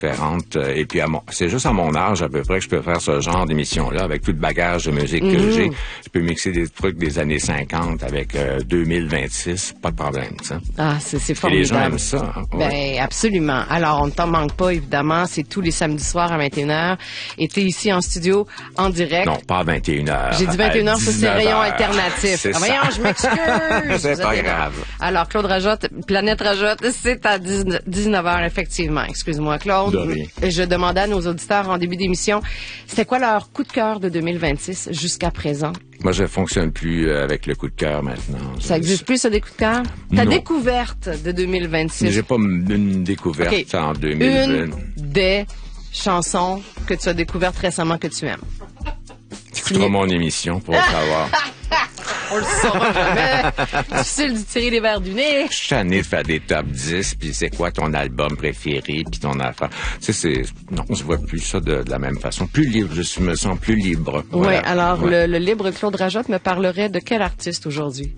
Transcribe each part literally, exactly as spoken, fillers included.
différentes. Et puis, à mon, c'est juste à mon âge, à peu près, que je peux faire ce genre d'émission-là, avec tout le bagage de musique mm-hmm. que j'ai. Je peux mixer des trucs des années cinquante avec euh, deux mille vingt-six, pas de problème, ça. Ah, c'est, c'est formidable. Et les gens aiment ça. Hein? Ben, ouais. absolument. Alors, on ne t'en manque pas, évidemment. C'est tous les samedis soirs à vingt et une heures. Et t'es ici en studio, en direct. Non, pas à vingt et une heures. J'ai dit vingt et une heures, ça, c'est rayon alternatif. C'est ah, voyons, je m'excuse. C'est pas grave. Alors, Claude Rajotte, Planète Rajotte, c'est à dix-neuf heures, effectivement. Excuse-moi, Claude. Je demandais à nos auditeurs en début d'émission, c'était quoi leur coup de cœur de deux mille vingt-six jusqu'à présent? Moi, je fonctionne plus avec le coup de cœur maintenant. Ça existe plus, ce des coups de cœur? Ta découverte de deux mille vingt-six. J'ai pas une découverte okay. en deux mille vingt. Une des chansons que tu as découvertes récemment que tu aimes. Tu écouteras mon émission pour le savoir. On le saura jamais. Difficile de tirer les verres du nez. Je suis tanné de faire des top dix, puis c'est quoi ton album préféré, puis ton affaire. Tu sais, c'est... Non, on se voit plus ça de, de la même façon. Plus libre, je me sens plus libre. Voilà. Oui, alors ouais. le, le libre Claude Rajotte me parlerait de quel artiste aujourd'hui?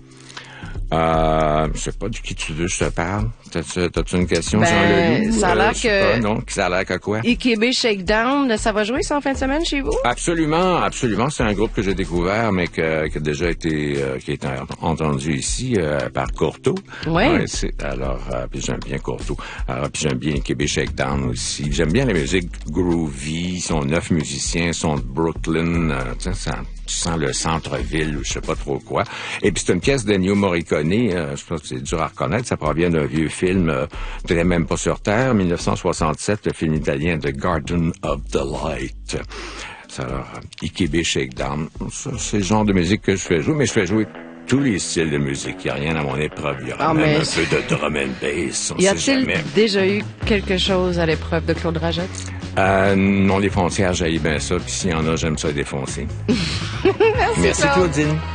Euh, je sais pas de qui tu veux que je te parle. T'as-tu, t'as-tu une question, ben, Jean Leloup? Ça a l'air euh, que... Pas, non, ça a l'air que quoi? I K B Shakedown, ça va jouer ça en fin de semaine chez vous? Absolument, absolument. C'est un groupe que j'ai découvert, mais que, qui a déjà été, euh, qui a été entendu ici euh, par Courteau. Oui. Ouais, c'est, alors, euh, puis j'aime bien Courteau. Alors, puis j'aime bien I K B Shakedown aussi. J'aime bien la musique groovy. Ils sont neuf musiciens, ils sont de Brooklyn. Euh, tu sais, ça... Tu sens le centre-ville ou je sais pas trop quoi. Et puis c'est une pièce d'Ennio Morricone, euh, je pense que c'est dur à reconnaître, ça provient d'un vieux film, euh, peut-être même pas sur Terre, dix-neuf cent soixante-sept, le film italien The Garden of Delight. Alors, I K B Shakedown, ça, c'est le genre de musique que je fais jouer, mais je fais jouer tous les styles de musique. Il n'y a rien à mon épreuve. Il y aura ah, même un peu de drum and bass. On y a-t-il sait jamais. déjà eu quelque chose à l'épreuve de Claude Rajotte? Euh, non, les foncières, j'haïs bien ça. Puis s'il y en a, j'aime ça les défoncer. Merci, Merci Claudine.